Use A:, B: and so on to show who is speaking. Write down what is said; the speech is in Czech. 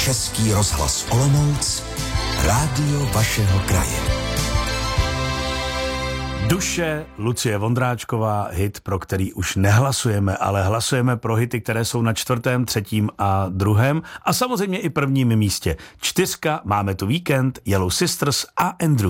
A: Český rozhlas Olomouc, rádio vašeho kraje.
B: Duše, Lucie Vondráčková, hit, pro který už nehlasujeme, ale hlasujeme pro hity, které jsou na 4., 3. a 2. a samozřejmě i 1. místě. 4, máme tu Víkend, Yellow Sisters a Andrew.